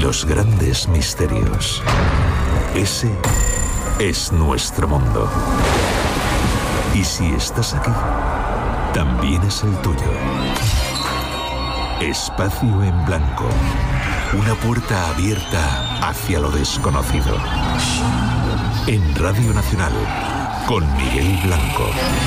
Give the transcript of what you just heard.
los grandes misterios. Ese es nuestro mundo. Y si estás aquí, también es el tuyo. Espacio en Blanco. Una puerta abierta hacia lo desconocido. En Radio Nacional, con Miguel Blanco.